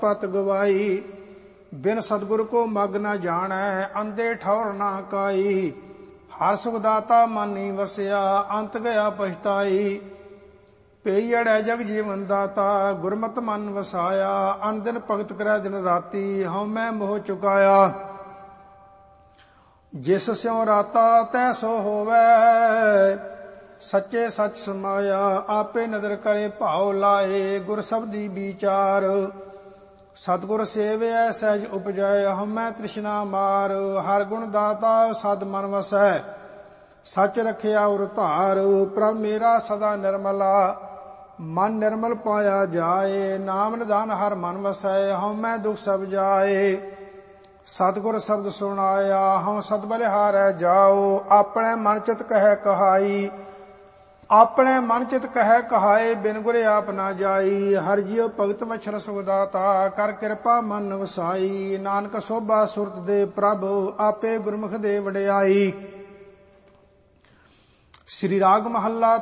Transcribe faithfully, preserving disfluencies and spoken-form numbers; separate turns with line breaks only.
पत गवाई। बिन सतगुर को मग न जानै, अंधे ठौर ना काई। हर सुख दाता मन नी वसिया, अंत गया पछताई। पेई अड़ै जग जीवन दाता, गुरमत मन वसाया। अन दिन भगत करै दिन राती, हਉ मैं मोह चुकाया। जिस स्यों राता तैसो होवै, सच्चे सच समाया। आपे नदर करे भाव लाए, गुर शब्दी विचार। सतगुर सेवै सहज उपजै, हमै तृष्णा मार। हर गुण दाता सद मन वसै, सच रखिया उर धार। प्रभ मेरा सदा निर्मला, मन निर्मल पाया जाए। नाम निधान हर मन वसै, हਉ दुख सब जाए। सतगुर शब्द सुनाया, हਉ सद बलिहारै जाओ। अपने मन चित कहै कहाई, अपने मन चित कहै कहाए। बिन गुर आप ना जाई। हर जियो भगत वछल सुखदाता, कर कृपा मन वसाई। नानक शोभा सुरत दे प्रभ, आपे गुरमुख दे वਡਿਆਈ। श्री राग महला